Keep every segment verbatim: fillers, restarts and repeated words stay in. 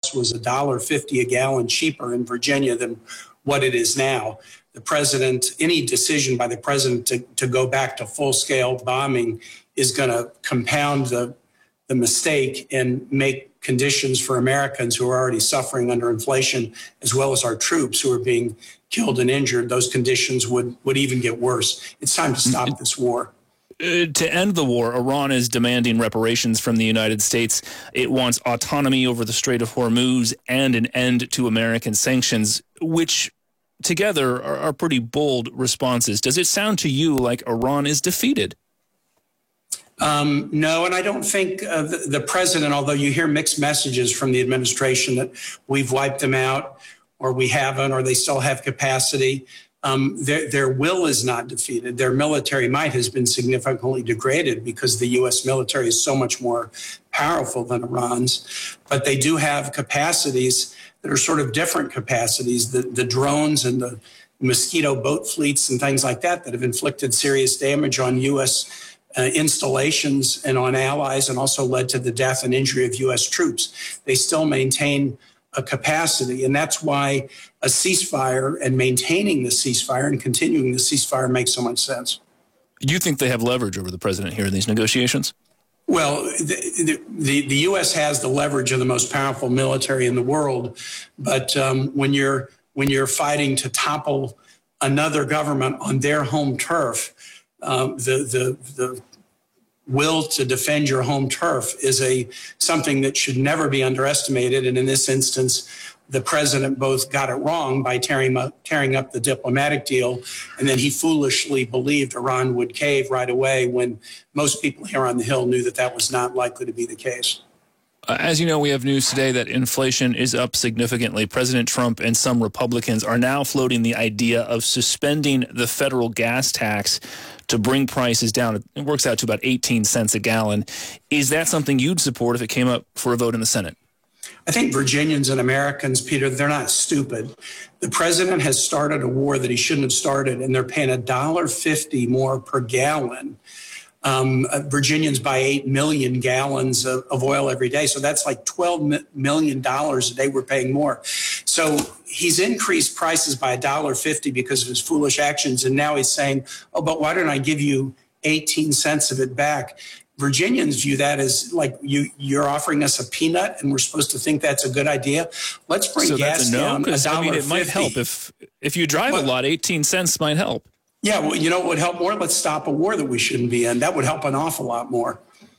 gas was one dollar fifty a gallon cheaper in Virginia than what it is now. The president, any decision by the president to, to go back to full-scale bombing is going to compound the, the mistake and make conditions for Americans who are already suffering under inflation, as well as our troops who are being killed and injured. Those conditions would, would even get worse. It's time to stop this war. Uh, to end the war, Iran is demanding reparations from the United States. It wants autonomy over the Strait of Hormuz and an end to American sanctions, which together are, are pretty bold responses. Does it sound to you like Iran is defeated? Um, no, and I don't think uh, the, the president, although you hear mixed messages from the administration that we've wiped them out or we haven't or they still have capacity, um, their, their will is not defeated. Their military might has been significantly degraded because the U S military is so much more powerful than Iran's. But they do have capacities that are sort of different capacities, the, the drones and the mosquito boat fleets and things like that that have inflicted serious damage on U S Uh, installations and on allies and also led to the death and injury of U S troops. They still maintain a capacity, and that's why a ceasefire and maintaining the ceasefire and continuing the ceasefire makes so much sense. Do you think they have leverage over the president here in these negotiations? Well, the, the, the U S has the leverage of the most powerful military in the world, but um, when you're when you're fighting to topple another government on their home turf, Um, the, the the will to defend your home turf is a something that should never be underestimated. And in this instance, the president both got it wrong by tearing up, tearing up the diplomatic deal, and then he foolishly believed Iran would cave right away when most people here on the Hill knew that that was not likely to be the case. Uh, as you know, we have news today that inflation is up significantly. President Trump and some Republicans are now floating the idea of suspending the federal gas tax to bring prices down. It works out to about eighteen cents a gallon. Is that something you'd support if it came up for a vote in the Senate? I think Virginians and Americans, Peter, they're not stupid. The president has started a war that he shouldn't have started, and they're paying one dollar fifty more per gallon. Um, Virginians buy eight million gallons of, of oil every day. So that's like twelve million dollars a day we're paying more. So he's increased prices by one dollar fifty because of his foolish actions. And now he's saying, oh, but why don't I give you eighteen cents of it back? Virginians view that as like you, you're offering us a peanut and we're supposed to think that's a good idea. Let's bring so gas that's a no, down one dollar fifty. I mean, it might help. If, if you drive well, a lot, eighteen cents might help. Yeah, well, you know what would help more? Let's stop a war that we shouldn't be in. That would help an awful lot more.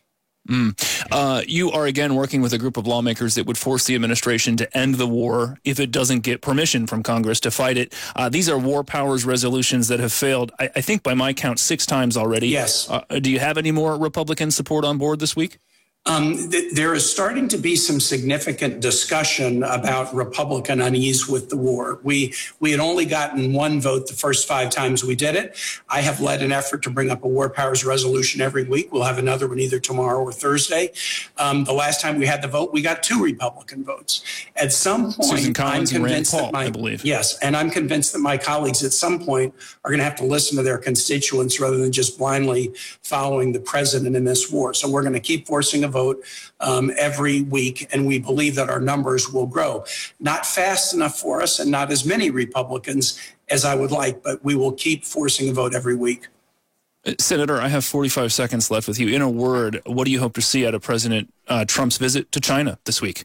Mm. Uh, you are, again, working with a group of lawmakers that would force the administration to end the war if it doesn't get permission from Congress to fight it. Uh, these are war powers resolutions that have failed, I, I think by my count, six times already. Yes. Uh, do you have any more Republican support on board this week? Um, th- there is starting to be some significant discussion about Republican unease with the war. We we had only gotten one vote the first five times we did it. I have led an effort to bring up a war powers resolution every week. We'll have another one either tomorrow or Thursday. Um, the last time we had the vote, we got two Republican votes. At some point, Susan Collins I'm and Rand convinced Paul, that my, I believe. Yes, and I'm convinced that my colleagues at some point are going to have to listen to their constituents rather than just blindly following the president in this war. So we're going to keep forcing a vote um, every week, and we believe that our numbers will grow. Not fast enough for us and not as many Republicans as I would like, but we will keep forcing a vote every week. Senator, I have forty-five seconds left with you. In a word, what do you hope to see out of President uh, Trump's visit to China this week?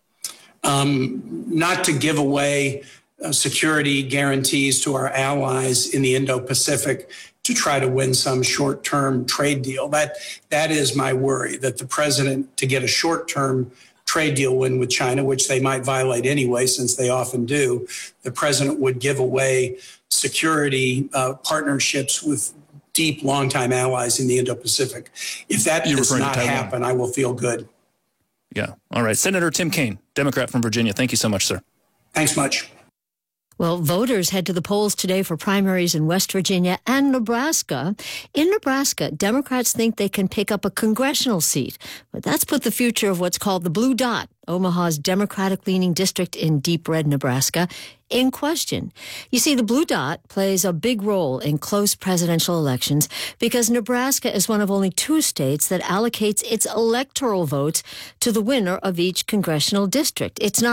Um, not to give away uh, security guarantees to our allies in the Indo-Pacific to try to win some short-term trade deal. That that is my worry, that the president, to get a short-term trade deal win with China, which they might violate anyway, since they often do, the president would give away security uh, partnerships with deep, longtime allies in the Indo-Pacific. If that You're does not happen, I will feel good. Yeah. All right. Senator Tim Kaine, Democrat from Virginia. Thank you so much, sir. Thanks much. Well, voters head to the polls today for primaries in West Virginia and Nebraska. In Nebraska, Democrats think they can pick up a congressional seat, but that's put the future of what's called the Blue Dot, Omaha's Democratic-leaning district in deep red Nebraska, in question. You see, the Blue Dot plays a big role in close presidential elections because Nebraska is one of only two states that allocates its electoral votes to the winner of each congressional district. It's not